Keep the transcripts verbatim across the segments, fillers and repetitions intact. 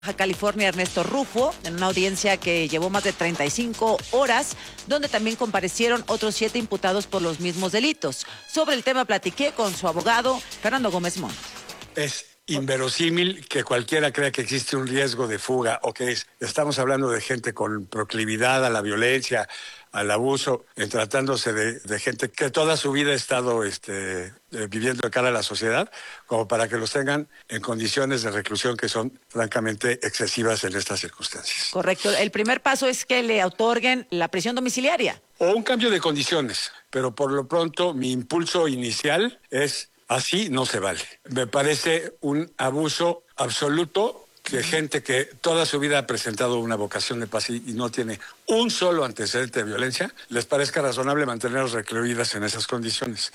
Baja California, Ernesto Rufo, en una audiencia que llevó más de treinta y cinco horas, donde también comparecieron otros siete imputados por los mismos delitos. Sobre el tema platiqué con su abogado, Fernando Gómez Montt. Es inverosímil que cualquiera crea que existe un riesgo de fuga o que es, estamos hablando de gente con proclividad a la violencia, al abuso, en tratándose de, de gente que toda su vida ha estado este, eh, viviendo de cara a la sociedad, como para que los tengan en condiciones de reclusión que son francamente excesivas en estas circunstancias. Correcto. El primer paso es que le otorguen la prisión domiciliaria. O un cambio de condiciones, pero por lo pronto mi impulso inicial es: así no se vale. Me parece un abuso absoluto que gente que toda su vida ha presentado una vocación de paz y no tiene un solo antecedente de violencia, les parezca razonable mantenerlos recluidas en esas condiciones.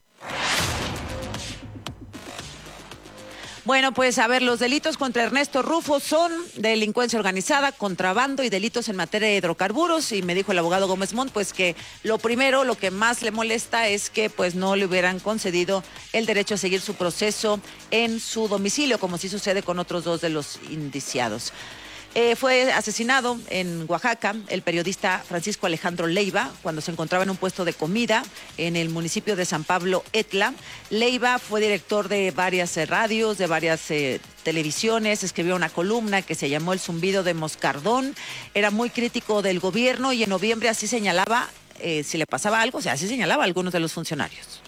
Bueno, pues a ver, los delitos contra Ernesto Rufo son delincuencia organizada, contrabando y delitos en materia de hidrocarburos. Y me dijo el abogado Gómez Montt, pues que lo primero, lo que más le molesta es que pues no le hubieran concedido el derecho a seguir su proceso en su domicilio, como sí sucede con otros dos de los indiciados. Eh, fue asesinado en Oaxaca el periodista Francisco Alejandro Leiva cuando se encontraba en un puesto de comida en el municipio de San Pablo Etla. Leiva fue director de varias eh, radios, de varias eh, televisiones, escribió una columna que se llamó El zumbido de Moscardón. Era muy crítico del gobierno y en noviembre así señalaba, eh, si le pasaba algo, o sea, así señalaba a algunos de los funcionarios.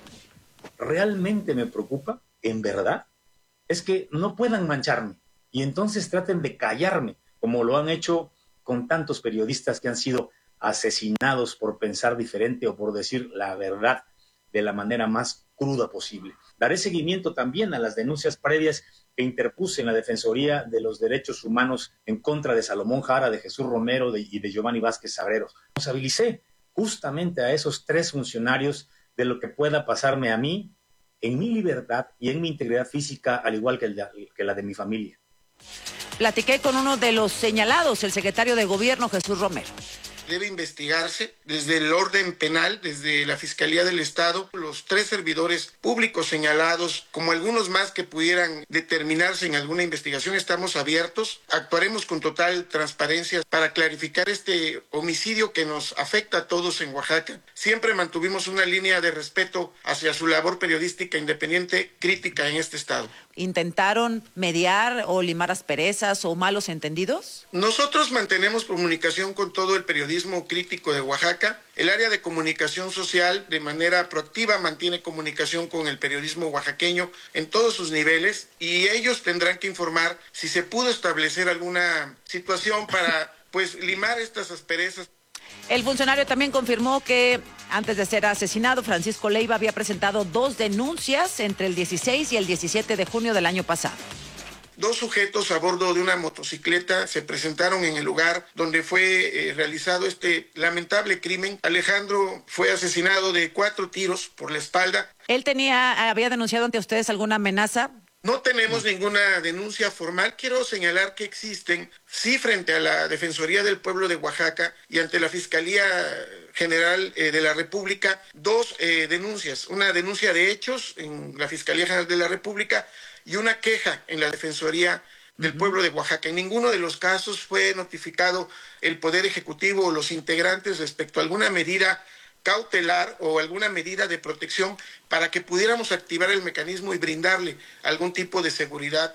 Realmente me preocupa, en verdad, es que no puedan mancharme. Y entonces traten de callarme, como lo han hecho con tantos periodistas que han sido asesinados por pensar diferente o por decir la verdad de la manera más cruda posible. Daré seguimiento también a las denuncias previas que interpuse en la Defensoría de los Derechos Humanos en contra de Salomón Jara, de Jesús Romero de, y de Giovanni Vázquez Sagreros. Responsabilicé justamente a esos tres funcionarios de lo que pueda pasarme a mí en mi libertad y en mi integridad física, al igual que, el, que la de mi familia. Platiqué con uno de los señalados, el secretario de Gobierno, Jesús Romero. Debe investigarse desde el orden penal, desde la Fiscalía del Estado, los tres servidores públicos señalados, como algunos más que pudieran determinarse en alguna investigación. Estamos abiertos, actuaremos con total transparencia para clarificar este homicidio que nos afecta a todos en Oaxaca. Siempre mantuvimos una línea de respeto hacia su labor periodística independiente, crítica en este estado. ¿Intentaron mediar o limar asperezas o malos entendidos? Nosotros mantenemos comunicación con todo el periodismo crítico de Oaxaca. El área de comunicación social de manera proactiva mantiene comunicación con el periodismo oaxaqueño en todos sus niveles y ellos tendrán que informar si se pudo establecer alguna situación para pues limar estas asperezas. El funcionario también confirmó que antes de ser asesinado, Francisco Leiva había presentado dos denuncias entre el dieciséis y el diecisiete de junio del año pasado. Dos sujetos a bordo de una motocicleta se presentaron en el lugar donde fue eh, realizado este lamentable crimen. Alejandro fue asesinado de cuatro tiros por la espalda. ¿Él tenía, había denunciado ante ustedes alguna amenaza? No tenemos ninguna denuncia formal. Quiero señalar que existen, sí, frente a la Defensoría del Pueblo de Oaxaca y ante la Fiscalía General eh, de la República, dos eh, denuncias. Una denuncia de hechos en la Fiscalía General de la República y una queja en la Defensoría del uh-huh. Pueblo de Oaxaca. En ninguno de los casos fue notificado el Poder Ejecutivo o los integrantes respecto a alguna medida cautelar o alguna medida de protección para que pudiéramos activar el mecanismo y brindarle algún tipo de seguridad.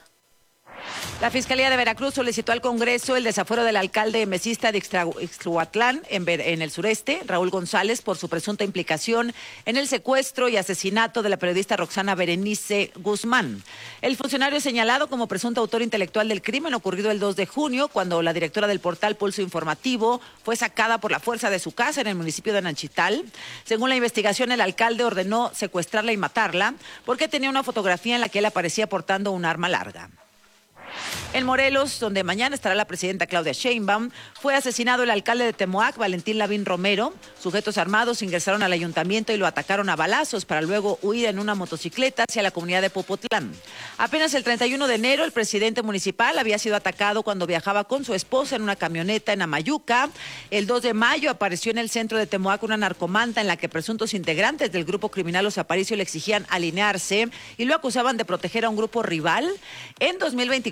La Fiscalía de Veracruz solicitó al Congreso el desafuero del alcalde mesista de Ixtlahuatlán, en, en el sureste, Raúl González, por su presunta implicación en el secuestro y asesinato de la periodista Roxana Berenice Guzmán. El funcionario es señalado como presunto autor intelectual del crimen ocurrido el dos de junio, cuando la directora del portal Pulso Informativo fue sacada por la fuerza de su casa en el municipio de Nanchital. Según la investigación, el alcalde ordenó secuestrarla y matarla porque tenía una fotografía en la que él aparecía portando un arma larga. En Morelos, donde mañana estará la presidenta Claudia Sheinbaum, fue asesinado el alcalde de Temoac, Valentín Lavín Romero. Sujetos armados ingresaron al ayuntamiento y lo atacaron a balazos para luego huir en una motocicleta hacia la comunidad de Popotlán. Apenas el treinta y uno de enero, el presidente municipal había sido atacado cuando viajaba con su esposa en una camioneta en Amayuca. El dos de mayo apareció en el centro de Temoac una narcomanta en la que presuntos integrantes del grupo criminal Los Aparicio le exigían alinearse y lo acusaban de proteger a un grupo rival. En dos mil veinticuatro,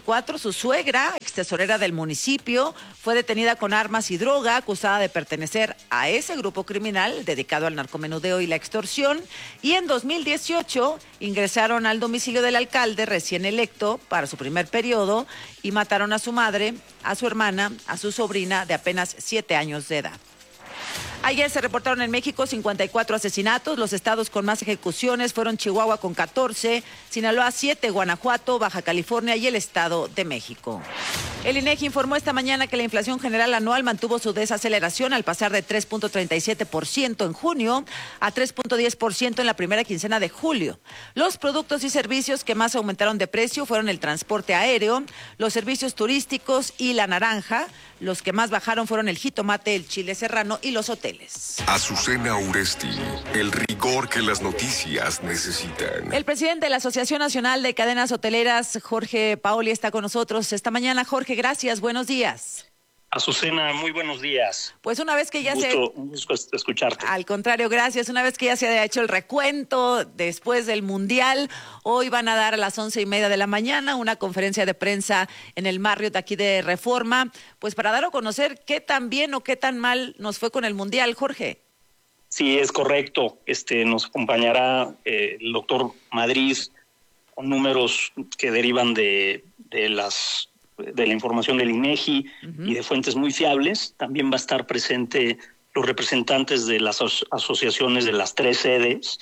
veinticuatro, su suegra, ex tesorera del municipio, fue detenida con armas y droga, acusada de pertenecer a ese grupo criminal dedicado al narcomenudeo y la extorsión. Y en dos mil dieciocho ingresaron al domicilio del alcalde recién electo para su primer periodo y mataron a su madre, a su hermana, a su sobrina de apenas siete años de edad. Ayer se reportaron en México cincuenta y cuatro asesinatos. Los estados con más ejecuciones fueron Chihuahua con catorce, Sinaloa siete, Guanajuato, Baja California y el Estado de México. El INEGI informó esta mañana que la inflación general anual mantuvo su desaceleración al pasar de tres punto treinta y siete por ciento en junio a tres punto diez por ciento en la primera quincena de julio. Los productos y servicios que más aumentaron de precio fueron el transporte aéreo, los servicios turísticos y la naranja. Los que más bajaron fueron el jitomate, el chile serrano y los hoteles. Azucena Uresti, el rigor que las noticias necesitan. El presidente de la Asociación Nacional de Cadenas Hoteleras, Jorge Paoli, está con nosotros esta mañana. Jorge, gracias, buenos días. Azucena, muy buenos días. Pues una vez que ya un gusto, se... Un gusto escucharte. Al contrario, gracias. Una vez que ya se haya hecho el recuento después del Mundial, hoy van a dar a las once y media de la mañana una conferencia de prensa en el Marriott aquí de Reforma, pues para dar a conocer qué tan bien o qué tan mal nos fue con el Mundial, Jorge. Sí, es correcto. Este, nos acompañará eh, el doctor Madrid con números que derivan de, de las... de la información del INEGI uh-huh. y de fuentes muy fiables. También va a estar presente los representantes de las aso- asociaciones de las tres sedes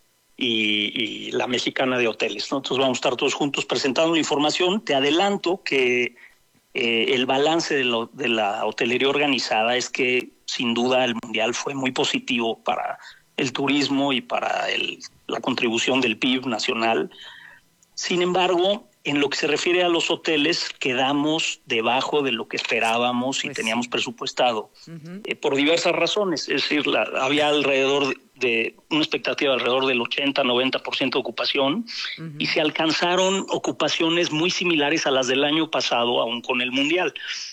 y, y la mexicana de hoteles, ¿no? Entonces vamos a estar todos juntos presentando la información. Te adelanto que eh, el balance de, lo, de la hotelería organizada es que sin duda el Mundial fue muy positivo para el turismo y para el, la contribución del P I B nacional. Sin embargo, en lo que se refiere a los hoteles, quedamos debajo de lo que esperábamos y pues teníamos presupuestado, uh-huh. eh, por diversas razones. Es decir, la, había alrededor de, de una expectativa de alrededor del ochenta a noventa por ciento de ocupación uh-huh. y se alcanzaron ocupaciones muy similares a las del año pasado, aún con el Mundial.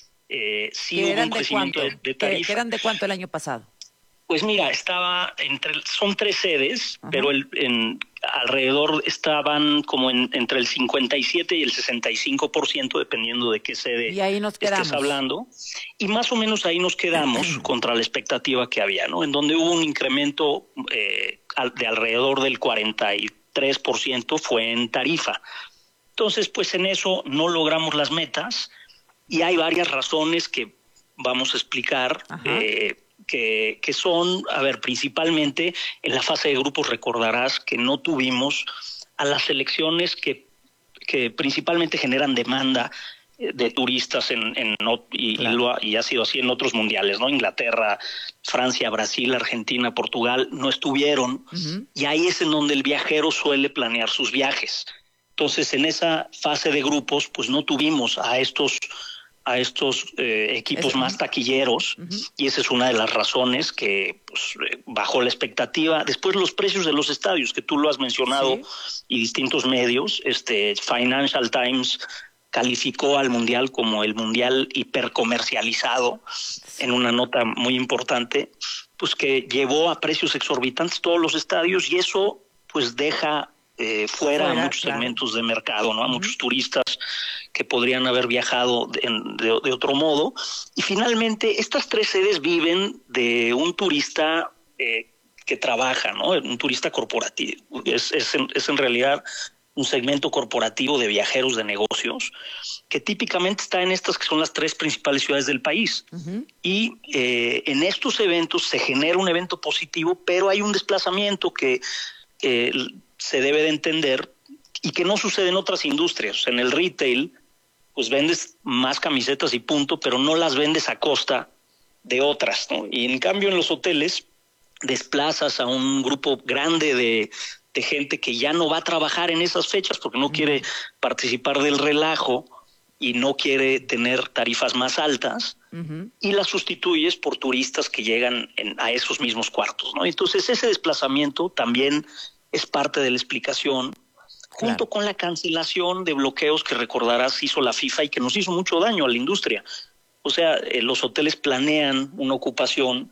Eh, sí hubo un crecimiento de, de tarifa. ¿Qué eran de cuánto el año pasado? Pues mira, estaba entre, son tres sedes, uh-huh. pero el, en, alrededor estaban como en, entre el cincuenta y siete y el sesenta y cinco por ciento, dependiendo de qué sede y ahí nos quedamos. estés hablando. Y más o menos ahí nos quedamos contra la expectativa que había, ¿no? En donde hubo un incremento eh, de alrededor del cuarenta y tres por ciento fue en tarifa. Entonces, pues en eso no logramos las metas y hay varias razones que vamos a explicar. Eh, Que, que son, a ver, principalmente en la fase de grupos recordarás que no tuvimos a las selecciones que, que principalmente generan demanda de turistas en, en y, claro. y, lo ha, y ha sido así en otros mundiales, ¿no? Inglaterra, Francia, Brasil, Argentina, Portugal no estuvieron uh-huh. y ahí es en donde el viajero suele planear sus viajes. Entonces, en esa fase de grupos, pues no tuvimos a estos a estos eh, equipos ¿Eso? más taquilleros uh-huh. y esa es una de las razones que pues, bajó la expectativa. Después los precios de los estadios, que tú lo has mencionado, ¿Sí? y distintos medios, este Financial Times calificó al Mundial como el Mundial hipercomercializado en una nota muy importante, pues que llevó a precios exorbitantes todos los estadios y eso pues deja eh, fuera, fuera a muchos claro. segmentos de mercado, ¿no? A uh-huh. muchos turistas que podrían haber viajado de, de, de otro modo. Y finalmente, estas tres sedes viven de un turista eh, que trabaja, ¿no? Un turista corporativo. Es, es, en, es en realidad un segmento corporativo de viajeros de negocios que típicamente está en estas que son las tres principales ciudades del país. Uh-huh. Y eh, en estos eventos se genera un evento positivo, pero hay un desplazamiento que eh, se debe de entender y que no sucede en otras industrias. En el retail, pues vendes más camisetas y punto, pero no las vendes a costa de otras, ¿no? Y en cambio en los hoteles desplazas a un grupo grande de, de gente que ya no va a trabajar en esas fechas porque no quiere participar del relajo y no quiere tener tarifas más altas uh-huh. y las sustituyes por turistas que llegan en, a esos mismos cuartos, ¿no? Entonces ese desplazamiento también es parte de la explicación, junto claro. con la cancelación de bloqueos que recordarás hizo la FIFA y que nos hizo mucho daño a la industria. O sea, eh, los hoteles planean una ocupación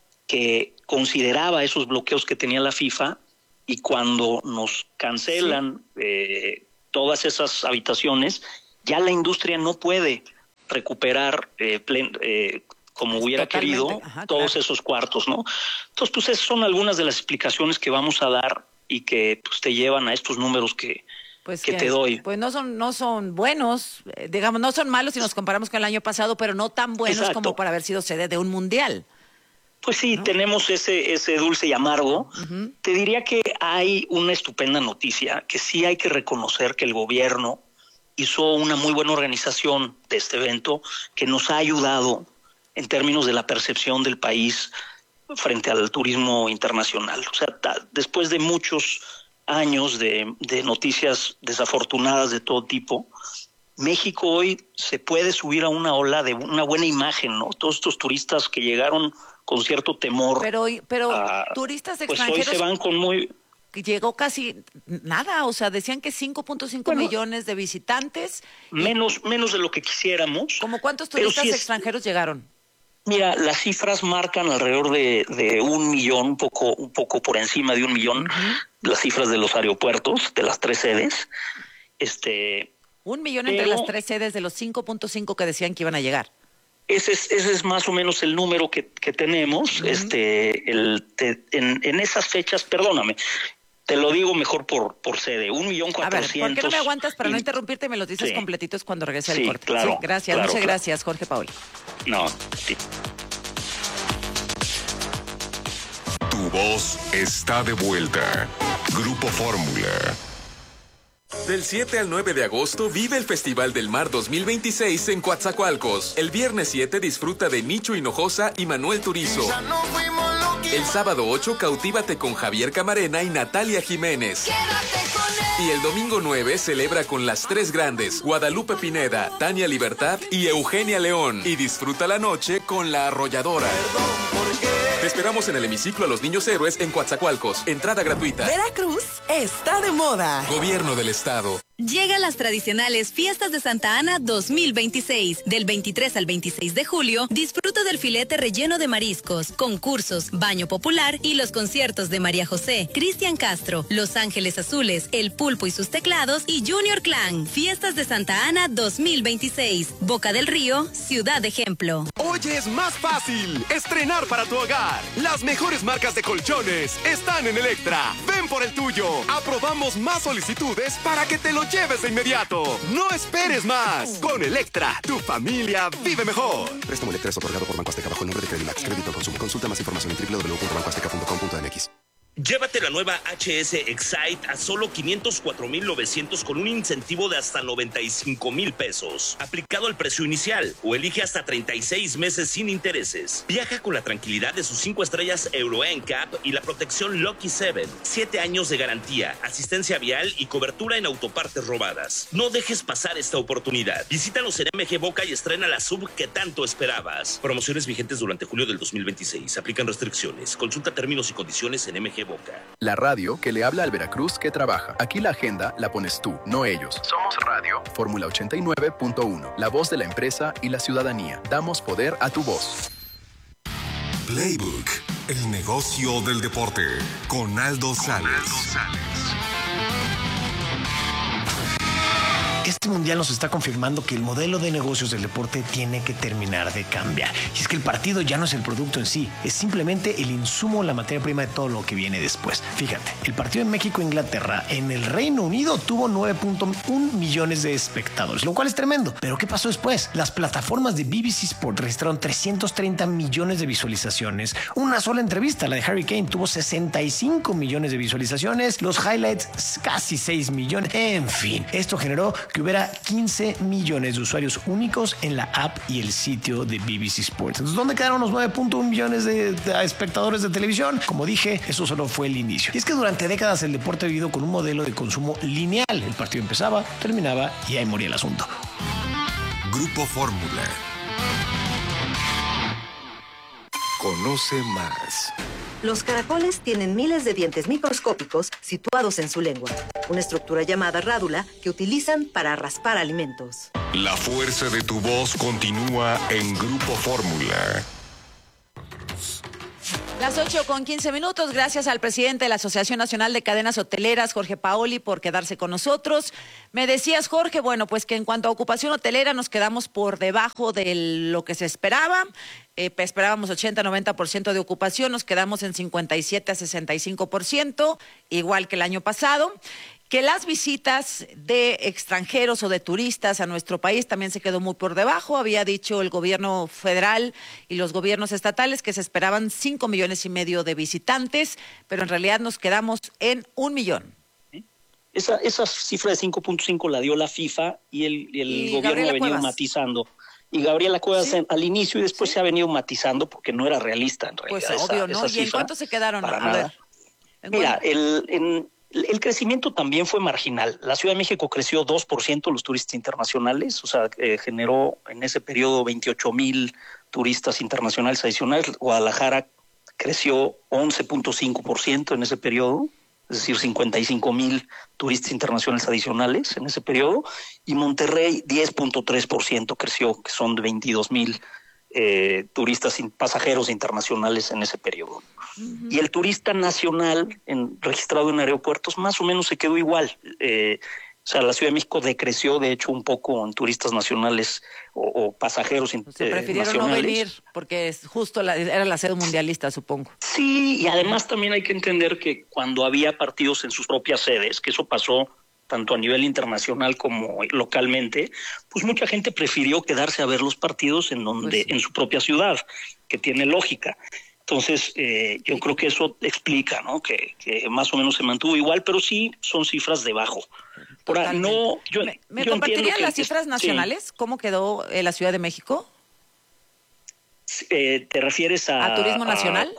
que consideraba esos bloqueos que tenía la FIFA y cuando nos cancelan sí. eh, todas esas habitaciones, Ya la industria no puede recuperar eh, plen, eh, como hubiera Totalmente. querido Ajá, todos claro. esos cuartos, ¿no? Entonces, pues esas son algunas de las explicaciones que vamos a dar y que pues, te llevan a estos números que, Pues que te doy. Pues no son, no son buenos, eh, digamos, no son malos si nos comparamos con el año pasado, pero no tan buenos Exacto. como para haber sido sede de un mundial. Pues sí, ¿no? Tenemos ese, ese dulce y amargo. Uh-huh. Te diría que hay una estupenda noticia, que sí hay que reconocer que el gobierno hizo una muy buena organización de este evento que nos ha ayudado en términos de la percepción del país frente al turismo internacional. O sea, ta, después de muchos años de, de noticias desafortunadas de todo tipo, México hoy se puede subir a una ola de una buena imagen, ¿no? Todos estos turistas que llegaron con cierto temor. Pero, pero a, turistas pues extranjeros... hoy se van con muy... Llegó casi nada, o sea, decían que cinco punto cinco bueno, millones de visitantes. Menos, y, menos de lo que quisiéramos. ¿Cómo cuántos turistas sí es, extranjeros llegaron? Mira, las cifras marcan alrededor de, de un millón, un poco, un poco por encima de un millón, uh-huh. las cifras de los aeropuertos, de las tres sedes. Este, un millón pero, entre las tres sedes de los cinco punto cinco que decían que iban a llegar. Ese es, ese es más o menos el número que, que tenemos. Uh-huh. Este, el, te, en, en esas fechas, perdóname, te lo digo mejor por, por sede, un millón cuatrocientos. A ver, ¿por qué no me aguantas para y... no interrumpirte? Me los dices sí. completitos cuando regrese sí, el corte. Claro, sí, gracias, claro, muchas claro. gracias, Jorge Paul. No, sí. Tu voz está de vuelta. Grupo Fórmula. Del siete al nueve de agosto vive el Festival del Mar dos mil veintiséis en Coatzacoalcos. El viernes siete disfruta de Nicho Hinojosa y Manuel Turizo. El sábado ocho cautívate con Javier Camarena y Natalia Jiménez. Y el domingo nueve celebra con las tres grandes, Guadalupe Pineda, Tania Libertad y Eugenia León. Y disfruta la noche con La Arrolladora. Te esperamos en el hemiciclo a los Niños Héroes en Coatzacoalcos. Entrada gratuita. Veracruz está de moda. Gobierno del Estado. Llegan las tradicionales Fiestas de Santa Ana dos mil veintiséis. Del veintitrés al veintiséis de julio, disfruta del filete relleno de mariscos, concursos, baño popular y los conciertos de María José, Cristian Castro, Los Ángeles Azules, El Pulpo y sus teclados y Junior Clan. Fiestas de Santa Ana dos mil veintiséis. Boca del Río, Ciudad Ejemplo. Hoy es más fácil estrenar para tu hogar. Las mejores marcas de colchones están en Electra. Ven por el tuyo. Aprobamos más solicitudes para que te lo lleves de inmediato. No esperes más. Con Electra, tu familia vive mejor. Préstamo Electra es otorgado por Banco Azteca bajo el nombre de Credimax. Crédito al consumo. Consulta más información en doble u doble u doble u punto banco azteca punto com punto m x. Llévate la nueva H S Excite a solo quinientos cuatro mil novecientos con un incentivo de hasta noventa y cinco mil pesos, aplicado al precio inicial, o elige hasta treinta y seis meses sin intereses. Viaja con la tranquilidad de sus cinco estrellas Euro N C A P y la protección Lucky siete, siete años de garantía, asistencia vial y cobertura en autopartes robadas. No dejes pasar esta oportunidad. Visítanos en M G Boca y estrena la sub que tanto esperabas. Promociones vigentes durante julio del dos mil veintiséis. Aplican restricciones. Consulta términos y condiciones en M G Boca. La radio que le habla al Veracruz que trabaja. Aquí la agenda la pones tú, no ellos. Somos Radio Fórmula ochenta y nueve punto uno, la voz de la empresa y la ciudadanía. Damos poder a tu voz. Playbook, el negocio del deporte, con Aldo Sales. Este mundial nos está confirmando que el modelo de negocios del deporte tiene que terminar de cambiar. Y es que el partido ya no es el producto en sí, es simplemente el insumo, la materia prima de todo lo que viene después. Fíjate, el partido en México-Inglaterra en el Reino Unido tuvo nueve punto uno millones de espectadores, lo cual es tremendo. Pero ¿qué pasó después? Las plataformas de B B C Sport registraron trescientos treinta millones de visualizaciones. Una sola entrevista, la de Harry Kane, tuvo sesenta y cinco millones de visualizaciones. Los highlights, casi seis millones. En fin, esto generó que hubiera quince millones de usuarios únicos en la app y el sitio de B B C Sports. Entonces, ¿dónde quedaron los nueve punto uno millones de, de espectadores de televisión? Como dije, eso solo fue el inicio. Y es que durante décadas el deporte ha vivido con un modelo de consumo lineal. El partido empezaba, terminaba y ahí moría el asunto. Grupo Fórmula. Conoce más. Los caracoles tienen miles de dientes microscópicos situados en su lengua, una estructura llamada rádula que utilizan para raspar alimentos. La fuerza de tu voz continúa en Grupo Fórmula. Las ocho con quince minutos, gracias al presidente de la Asociación Nacional de Cadenas Hoteleras, Jorge Paoli, por quedarse con nosotros. Me decías, Jorge, bueno, pues que en cuanto a ocupación hotelera nos quedamos por debajo de lo que se esperaba. Eh, esperábamos ochenta a noventa por ciento de ocupación, nos quedamos en cincuenta y siete a sesenta y cinco por ciento, igual que el año pasado. Que las visitas de extranjeros o de turistas a nuestro país también se quedó muy por debajo. Había dicho el gobierno federal y los gobiernos estatales que se esperaban cinco millones y medio de visitantes, pero en realidad nos quedamos en un millón. Esa, esa cifra de cinco punto cinco la dio la FIFA y el, el y gobierno Gabriela ha venido Cuevas. matizando. Y Gabriela Cuevas ¿Sí? al inicio y después ¿Sí? se ha venido matizando porque no era realista en realidad. Pues esa, obvio, ¿no? esa ¿Y en cuánto se quedaron? Para a nada. ver. Mira, el... En, El crecimiento también fue marginal. La Ciudad de México creció dos por ciento los turistas internacionales, o sea, eh, generó en ese periodo veintiocho mil turistas internacionales adicionales. Guadalajara creció once punto cinco por ciento en ese periodo, es decir, cincuenta y cinco mil turistas internacionales adicionales en ese periodo. Y Monterrey diez punto tres por ciento creció, que son de veintidós mil eh, turistas pasajeros internacionales en ese periodo. Uh-huh. Y el turista nacional en, registrado en aeropuertos más o menos se quedó igual. Eh, o sea, la Ciudad de México decreció, de hecho, un poco en turistas nacionales o, o pasajeros o sea, eh, prefirieron nacionales. no venir porque es justo la, era la sede mundialista, supongo. Sí, y además también hay que entender que cuando había partidos en sus propias sedes, que eso pasó tanto a nivel internacional como localmente, pues mucha gente prefirió quedarse a ver los partidos en donde, pues sí. en su propia ciudad, que tiene lógica. Entonces, eh, yo creo que eso explica, ¿no? Que, que más o menos se mantuvo igual, pero sí son cifras de bajo. Ahora, no, yo, ¿Me, me yo compartirían las que, cifras nacionales? Sí. ¿Cómo quedó eh, la Ciudad de México? Eh, ¿Te refieres a... ¿A turismo nacional?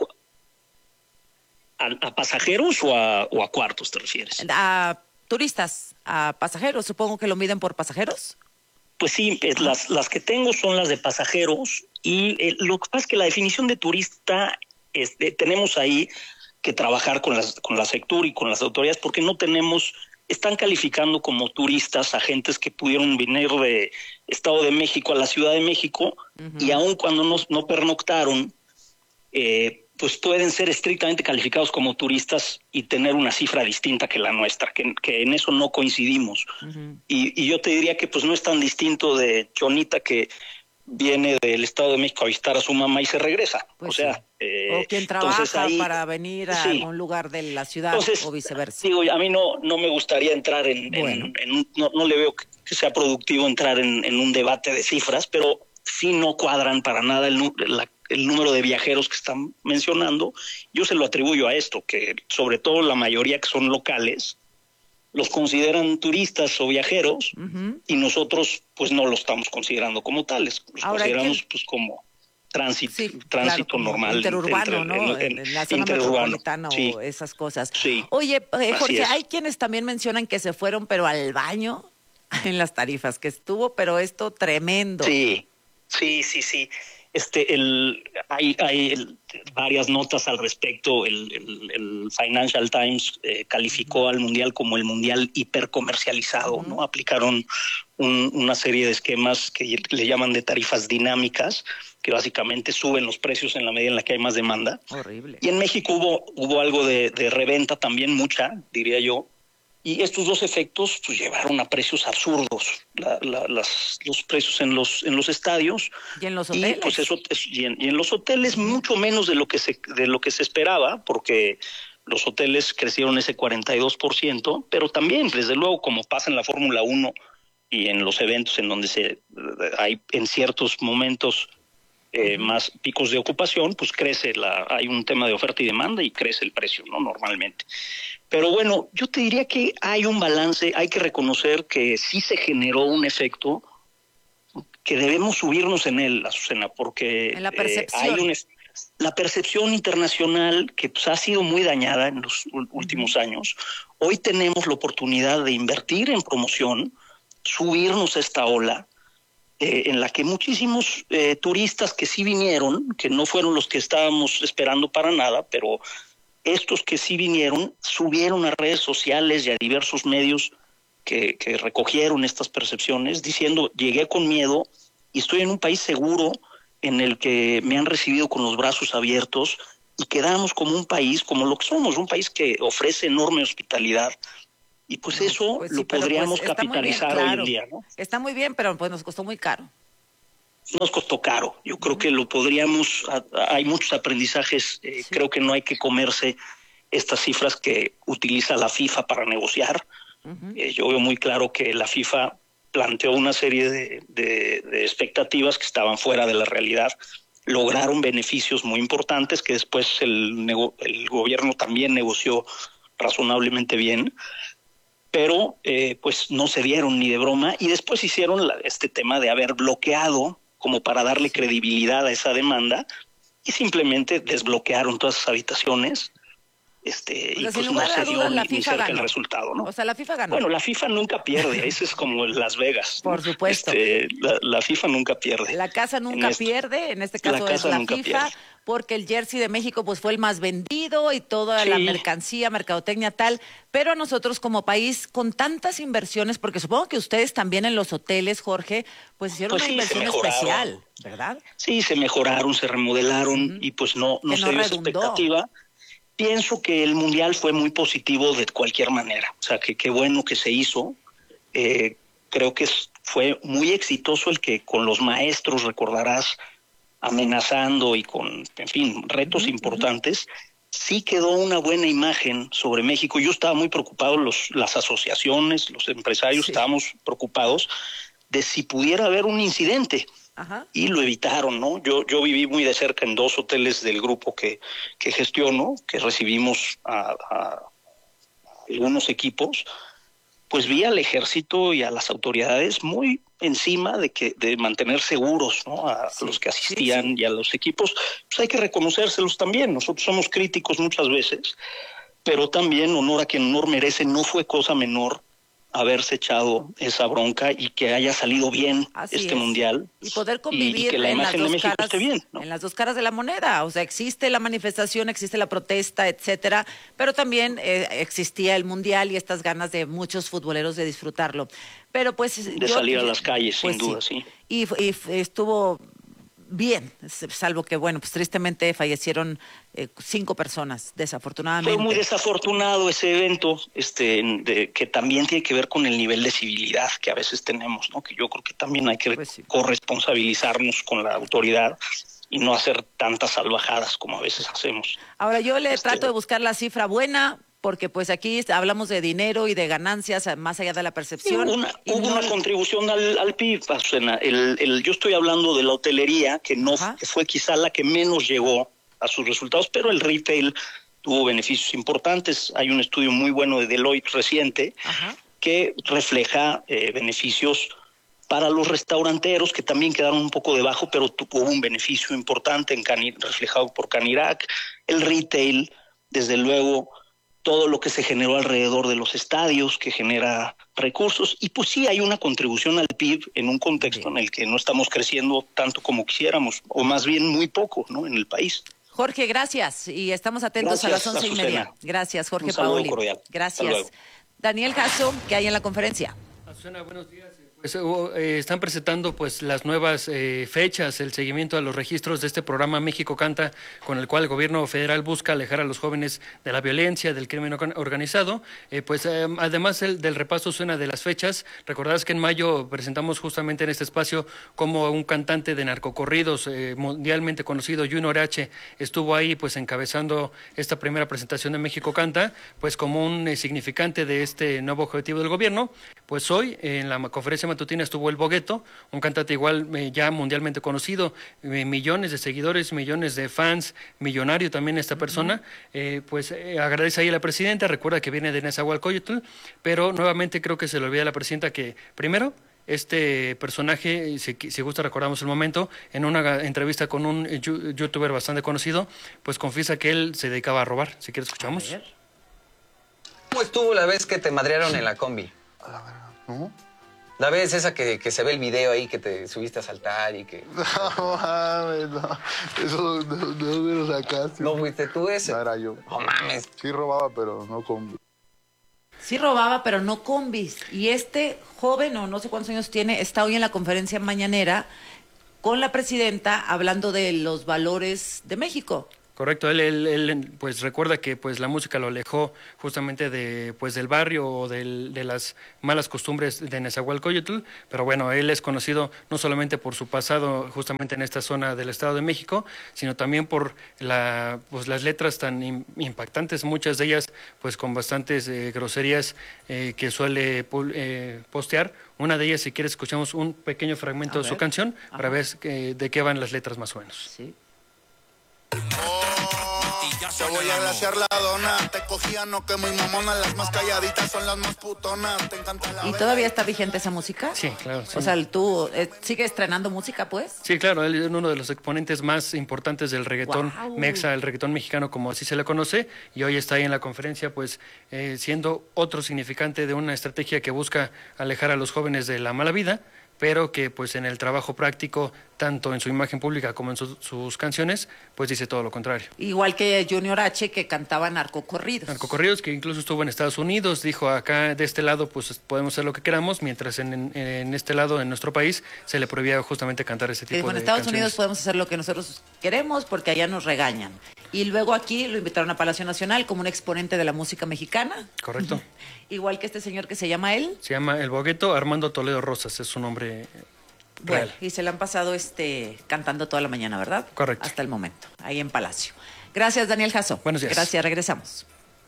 A, a, a pasajeros o a, o a cuartos te refieres? A turistas, a pasajeros. Supongo que lo miden por pasajeros. Pues sí, es, las, las que tengo son las de pasajeros y eh, lo que pasa es que la definición de turista, este, tenemos ahí que trabajar con, las, con la Sectur y con las autoridades porque no tenemos, están calificando como turistas a gentes que pudieron venir de Estado de México a la Ciudad de México uh-huh. y aun cuando no, no pernoctaron, eh, pues pueden ser estrictamente calificados como turistas y tener una cifra distinta que la nuestra, que, que en eso no coincidimos. Uh-huh. Y, y yo te diría que pues no es tan distinto de Chonita que viene del Estado de México a visitar a su mamá y se regresa. Pues o sea, sí. eh, o quien trabaja ahí, para venir a sí. algún lugar de la ciudad entonces, o viceversa. Digo, a mí no, no me gustaría entrar en, bueno. en, en un, no, no le veo que sea productivo entrar en, en un debate de cifras, pero sí no cuadran para nada el, la el número de viajeros que están mencionando. Yo se lo atribuyo a esto, que sobre todo la mayoría que son locales, los consideran turistas o viajeros uh-huh. y nosotros pues no lo estamos considerando como tales, los Ahora, consideramos pues como tránsito, sí, tránsito claro, normal. Interurbano, entre, ¿no? En, en, en la zona metropolitana sí. o esas cosas. Sí. Oye, eh, Jorge, hay quienes también mencionan que se fueron pero al baño en las tarifas, que estuvo, pero esto tremendo. Sí, sí, sí, sí. Este, el, hay, hay el, varias notas al respecto. El, el, el Financial Times eh, calificó uh-huh. al mundial como el mundial hipercomercializado, uh-huh. ¿no? Aplicaron un, una serie de esquemas que le llaman de tarifas dinámicas, que básicamente suben los precios en la medida en la que hay más demanda. Horrible. Y en México hubo, hubo algo de, de reventa también, mucha, diría yo. Y estos dos efectos pues llevaron a precios absurdos, la, la, las, los precios en los en los estadios y en los hoteles. Y pues eso y en, y en los hoteles mucho menos de lo que se de lo que se esperaba, porque los hoteles crecieron ese cuarenta y dos por ciento, pero también desde luego como pasa en la Fórmula uno y en los eventos en donde se hay en ciertos momentos eh, uh-huh. más picos de ocupación, pues crece la hay un tema de oferta y demanda y crece el precio, ¿no? Normalmente. Pero bueno, yo te diría que hay un balance, hay que reconocer que sí se generó un efecto que debemos subirnos en él, Azucena, porque en la percepción. Eh, hay un, la percepción internacional que pues, ha sido muy dañada en los últimos uh-huh. años. Hoy tenemos la oportunidad de invertir en promoción, subirnos a esta ola, eh, en la que muchísimos eh, turistas que sí vinieron, que no fueron los que estábamos esperando para nada, pero estos que sí vinieron, subieron a redes sociales y a diversos medios que, que recogieron estas percepciones, diciendo, llegué con miedo y estoy en un país seguro en el que me han recibido con los brazos abiertos y quedamos como un país, como lo que somos, un país que ofrece enorme hospitalidad. Y pues eso Pues sí, lo pero podríamos pues está muy bien, capitalizar hoy claro. en día, ¿no? Está muy bien, pero pues nos costó muy caro. Nos costó caro. Yo creo que lo podríamos, a- a- hay muchos aprendizajes, eh, creo que no hay que comerse estas cifras que utiliza la FIFA para negociar. Eh, yo veo muy claro que la FIFA planteó una serie de, de, de expectativas que estaban fuera de la realidad. Lograron beneficios muy importantes que después el, nego- el gobierno también negoció razonablemente bien, pero eh, pues no se dieron ni de broma, y después hicieron la- este tema de haber bloqueado como para darle credibilidad a esa demanda, y simplemente desbloquearon todas esas habitaciones. Este, O y sea, pues sin no lugar se a dio dudas, ni, la ni FIFA cerca el ganó. resultado, ¿no? O sea, la FIFA ganó. Bueno, la FIFA nunca pierde, eso es como en Las Vegas, ¿no? Por supuesto. Este, la, la FIFA nunca pierde. La casa nunca En esto. pierde, en este La caso es casa la nunca FIFA, pierde. porque el jersey de México pues fue el más vendido y toda la Sí. mercancía, mercadotecnia tal, pero a nosotros como país con tantas inversiones, porque supongo que ustedes también en los hoteles, Jorge, pues hicieron Pues una sí, se inversión mejoraron. especial, ¿verdad? Sí, se mejoraron, se remodelaron y pues no, no Que se no dio esa redundó. expectativa. Pienso que el Mundial fue muy positivo de cualquier manera. O sea, que qué bueno que se hizo. Eh, creo que es- fue muy exitoso el que con los maestros, recordarás, amenazando y con, en fin, retos importantes, sí quedó una buena imagen sobre México. Yo estaba muy preocupado, los, las asociaciones, los empresarios estábamos preocupados de si pudiera haber un incidente. Ajá. Y lo evitaron, ¿no? Yo, yo viví muy de cerca en dos hoteles del grupo que, que gestiono, que recibimos a, a algunos equipos, pues vi al ejército y a las autoridades muy encima de que de mantener seguros, ¿no? A los que asistían y a los equipos, pues hay que reconocérselos también. Nosotros somos críticos muchas veces, pero también honor a quien honor merece. No fue cosa menor haberse echado esa bronca y que haya salido bien Así este es. mundial. Y poder Y convivir que la en las imagen de dos México caras, esté bien, ¿no? en las dos caras de la moneda. O sea, existe la manifestación, existe la protesta, etcétera, pero también eh, existía el mundial y estas ganas de muchos futboleros de disfrutarlo. Pero pues De yo- salir a las calles, pues, sin duda, sí. Y, y estuvo bien, salvo que bueno, pues tristemente fallecieron eh, cinco personas, desafortunadamente. Fue muy desafortunado ese evento, este, en- de- que también tiene que ver con el nivel de civilidad que a veces tenemos, ¿no? Que yo creo que también hay que corresponsabilizarnos con la autoridad y no hacer tantas salvajadas como a veces hacemos. Ahora yo le Este- trato de buscar la cifra buena, porque pues aquí hablamos de dinero y de ganancias más allá de la percepción. Una- y hubo no- una contribución al, al P I B, Azucena. El, el, yo estoy hablando de la hotelería, que no que fue quizá la que menos llegó a sus resultados, pero el retail tuvo beneficios importantes. Hay un estudio muy bueno de Deloitte reciente que refleja eh, beneficios para los restauranteros, que también quedaron un poco debajo, pero tuvo un beneficio importante en Cani- reflejado por Canirac. El retail, desde luego, todo lo que se generó alrededor de los estadios, que genera recursos, y pues sí hay una contribución al P I B en un contexto en el que no estamos creciendo tanto como quisiéramos, o más bien muy poco, ¿no? En el país. Jorge, gracias. Y estamos atentos Gracias, a las once y Azucena. media. Gracias, Jorge Un saludo Paoli. cordial. Hasta Gracias. luego. Daniel Jasso, ¿qué hay en la conferencia? Azucena, buenos días. Pues, eh, están presentando pues las nuevas eh, fechas, el seguimiento a los registros de este programa México Canta, con el cual el gobierno federal busca alejar a los jóvenes de la violencia, del crimen organ- organizado. Eh, pues eh, además el, del repaso suena de las fechas, recordarás que en mayo presentamos justamente en este espacio como un cantante de narcocorridos eh, mundialmente conocido, Junior H, estuvo ahí pues encabezando esta primera presentación de México Canta, pues como un eh, significante de este nuevo objetivo del gobierno. Pues hoy en la conferencia matutina estuvo el Bogueto, un cantante igual eh, ya mundialmente conocido, eh, millones de seguidores, millones de fans, millonario también esta persona, eh, pues eh, agradece ahí a la presidenta, recuerda que viene de Nezahualcóyotl, pero nuevamente creo que se le olvida a la presidenta que primero este personaje, si, si gusta recordamos el momento, en una entrevista con un yu- youtuber bastante conocido, pues confiesa que él se dedicaba a robar. Si quieres escuchamos. ¿Cómo estuvo la vez que te madrearon en la combi? ¿No? La vez esa que, que se ve el video ahí, que te subiste a saltar y que... No mames, no. Eso no, no me lo sacaste. ¿No fuiste tú ese? No era yo. No mames. Sí robaba, pero no con... Sí robaba, pero no combis. Y este joven, o no sé cuántos años tiene, está hoy en la conferencia mañanera con la presidenta hablando de los valores de México. Correcto, él, él, él pues recuerda que pues la música lo alejó justamente de pues del barrio o del, de las malas costumbres de Nezahualcóyotl, pero bueno, él es conocido no solamente por su pasado justamente en esta zona del Estado de México, sino también por la pues las letras tan im, impactantes, muchas de ellas pues con bastantes eh, groserías eh, que suele eh, postear. Una de ellas, si quieres, escuchamos un pequeño fragmento de su canción para ver que, de qué van las letras más o menos. Sí. Te voy a glaciar la dona, te cogía no que muy mamona, las más calladitas son las más putonas, te encanta la... ¿Y todavía está vigente esa música? Sí, claro. Sí. O sea, ¿tú eh, sigues estrenando música, pues? Sí, claro, él es uno de los exponentes más importantes del reggaetón wow. mexa, el reggaetón mexicano, como así se le conoce, y hoy está ahí en la conferencia, pues, eh, siendo otro significante de una estrategia que busca alejar a los jóvenes de la mala vida, pero que pues en el trabajo práctico, tanto en su imagen pública como en su, sus canciones, pues dice todo lo contrario. Igual que Junior H, que cantaba narcocorridos. Narcocorridos, que incluso estuvo en Estados Unidos, dijo acá de este lado pues podemos hacer lo que queramos, mientras en, en, en este lado, en nuestro país, se le prohibía justamente cantar ese tipo dijo, de en Estados canciones. Unidos podemos hacer lo que nosotros queremos porque allá nos regañan. Y luego aquí lo invitaron a Palacio Nacional como un exponente de la música mexicana. Correcto. Igual que este señor que se llama él. Se llama El Bogueto, Armando Toledo Rosas, es su nombre real. Bueno, y se le han pasado este cantando toda la mañana, ¿verdad? Correcto. Hasta el momento, ahí en Palacio. Gracias, Daniel Jasso. Buenos días. Gracias, regresamos.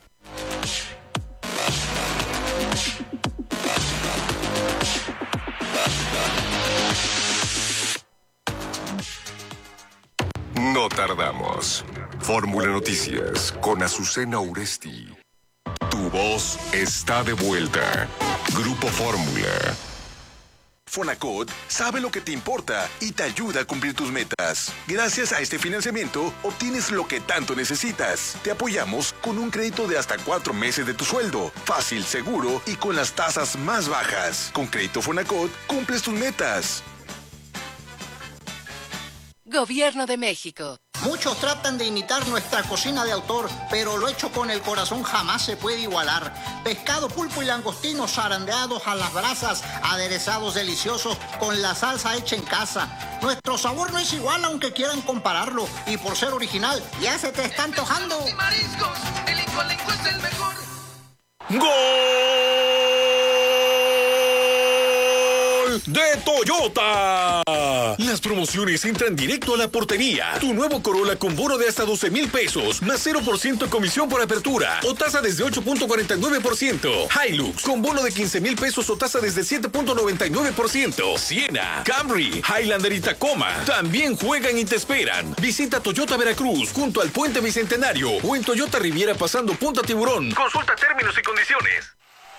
No tardamos. Fórmula Noticias con Azucena Uresti. Tu voz está de vuelta. Grupo Fórmula. Fonacot sabe lo que te importa y te ayuda a cumplir tus metas. Gracias a este financiamiento, obtienes lo que tanto necesitas. Te apoyamos con un crédito de hasta cuatro meses de tu sueldo. Fácil, seguro y con las tasas más bajas. Con Crédito Fonacot, cumples tus metas. Gobierno de México. Muchos tratan de imitar nuestra cocina de autor, pero lo hecho con el corazón jamás se puede igualar. Pescado, pulpo y langostinos zarandeados a las brasas, aderezados deliciosos con la salsa hecha en casa. Nuestro sabor no es igual aunque quieran compararlo, y por ser original ya se te está antojando. Y mariscos, el Incolenco es el mejor. ¡Gol de Toyota! Las promociones entran directo a la portería. Tu nuevo Corolla con bono de hasta doce mil pesos, más cero por ciento de comisión por apertura, o tasa desde ocho punto cuarenta y nueve por ciento. Hilux con bono de quince mil pesos o tasa desde siete punto noventa y nueve por ciento. Siena, Camry, Highlander y Tacoma también juegan y te esperan. Visita Toyota Veracruz junto al Puente Bicentenario o en Toyota Riviera pasando Punta Tiburón. Consulta términos y condiciones.